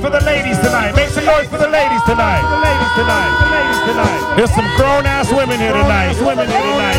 For the ladies tonight. Make some noise for the ladies tonight. The ladies tonight. The ladies tonight. There's some grown-ass women here tonight. Women here tonight.